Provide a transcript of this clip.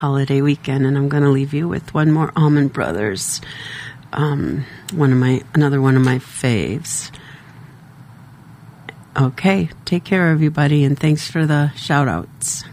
holiday weekend, and I'm going to leave you with one more Allman Brothers, another one of my faves. Okay, take care, everybody, and thanks for the shout-outs.